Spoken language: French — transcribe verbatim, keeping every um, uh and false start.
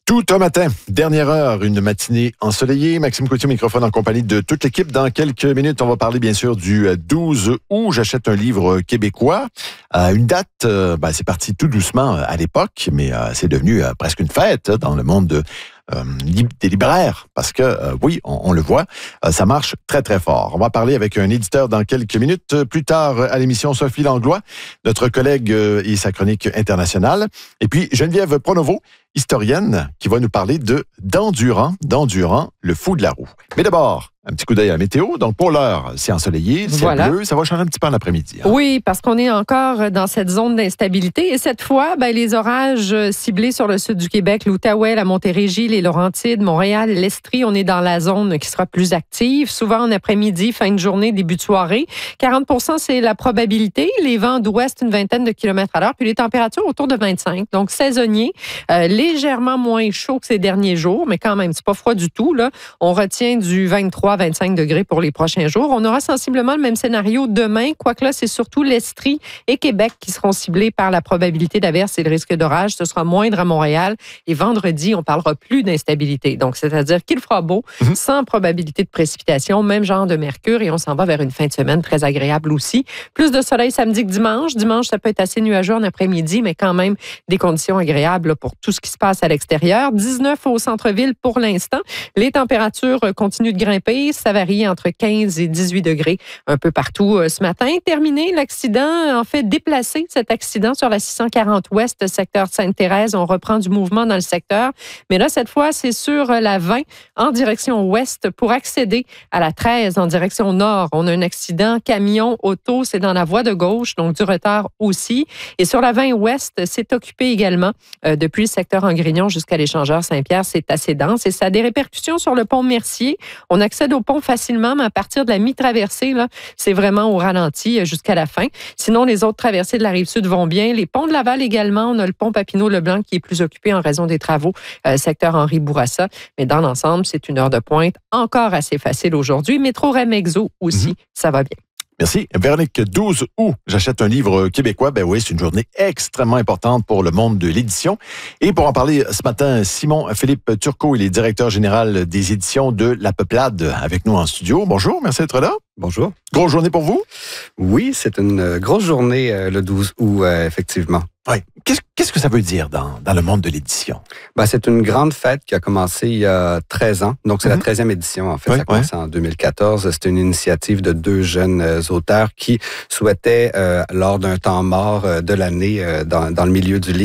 Tout un matin, dernière heure, une matinée ensoleillée. Maxime Coutier, microphone en compagnie de toute l'équipe. Dans quelques minutes, on va parler bien sûr du douze août. J'achète un livre québécois. Euh, une date, euh, ben, c'est parti tout doucement à l'époque, mais euh, c'est devenu euh, presque une fête dans le monde de, euh, des libraires. Parce que, euh, oui, on, on le voit, euh, ça marche très, très fort. On va parler avec un éditeur dans quelques minutes. Plus tard à l'émission, Sophie Langlois, notre collègue euh, et sa chronique internationale. Et puis, Geneviève Pronovo, historienne, qui va nous parler de d'Endurant, d'Endurant, le fou de la roue. Mais d'abord, un petit coup d'œil à la météo. Donc, pour l'heure, c'est ensoleillé, ciel voilà. bleu. Ça va changer un petit peu en après-midi. Hein? Oui, parce qu'on est encore dans cette zone d'instabilité. Et cette fois, ben, les orages ciblés sur le sud du Québec, l'Outaouais, la Montérégie, les Laurentides, Montréal, l'Estrie, on est dans la zone qui sera plus active. Souvent en après-midi, fin de journée, début de soirée. quarante pour cent, c'est la probabilité. Les vents d'ouest, une vingtaine de kilomètres à l'heure. Puis les températures autour de vingt-cinq. Donc, saisonnier. Euh, légèrement moins chaud que ces derniers jours, mais quand même, c'est pas froid du tout, là. On retient du vingt-trois à vingt-cinq degrés pour les prochains jours. On aura sensiblement le même scénario demain, quoique là, c'est surtout l'Estrie et Québec qui seront ciblés par la probabilité d'averse et le risque d'orage. Ce sera moindre à Montréal. Et vendredi, on parlera plus d'instabilité. Donc, c'est-à-dire qu'il fera beau, mm-hmm. sans probabilité de précipitation, même genre de mercure, et on s'en va vers une fin de semaine très agréable aussi. Plus de soleil samedi que dimanche. Dimanche, ça peut être assez nuageux en après-midi, mais quand même des conditions agréables pour tout ce qui se passe à l'extérieur. dix-neuf au centre-ville pour l'instant. Les températures continuent de grimper. Ça varie entre quinze et dix-huit degrés un peu partout ce matin. Terminé l'accident, en fait déplacé cet accident sur la six cent quarante ouest, secteur Sainte-Thérèse. On reprend du mouvement dans le secteur. Mais là, cette fois, c'est sur la vingt en direction ouest pour accéder à la treize en direction nord. On a un accident camion-auto, c'est dans la voie de gauche, donc du retard aussi. Et sur la vingt ouest, c'est occupé également euh, depuis le secteur Angrignon jusqu'à l'échangeur Saint-Pierre. C'est assez dense et ça a des répercussions sur le pont Mercier. On accède au pont facilement, mais à partir de la mi-traversée, là, c'est vraiment au ralenti jusqu'à la fin. Sinon, les autres traversées de la Rive-Sud vont bien. Les ponts de Laval également. On a le pont Papineau-Leblanc qui est plus occupé en raison des travaux, euh, secteur Henri-Bourassa. Mais dans l'ensemble, c'est une heure de pointe encore assez facile aujourd'hui. Métro Rem-Exo aussi, mm-hmm. ça va bien. Merci. Véronique, douze août, j'achète un livre québécois. Ben oui, c'est une journée extrêmement importante pour le monde de l'édition. Et pour en parler ce matin, Simon-Philippe Turcot, il est directeur général des éditions de La Peuplade avec nous en studio. Bonjour, merci d'être là. Bonjour. Grosse journée pour vous? Oui, c'est une grosse journée euh, le douze août, euh, effectivement. Oui. Qu'est-ce, qu'est-ce que ça veut dire dans, dans le monde de l'édition? Ben, c'est une grande fête qui a commencé il y a treize ans. Donc, c'est mm-hmm. la treizième édition, en fait. Oui, ça a commencé ouais. en deux mille quatorze. C'était une initiative de deux jeunes euh, auteurs qui souhaitaient, euh, lors d'un temps mort euh, de l'année euh, dans, dans le milieu du livre,